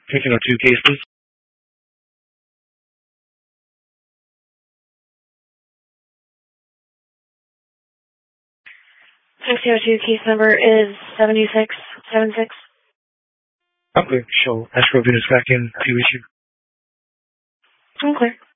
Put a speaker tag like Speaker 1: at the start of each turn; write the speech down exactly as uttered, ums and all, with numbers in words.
Speaker 1: fifteen oh two case, please.
Speaker 2: fifteen oh two case number is seventy-six seventy-six.
Speaker 1: Okay, so escrow units back in, to issue.
Speaker 2: Okay.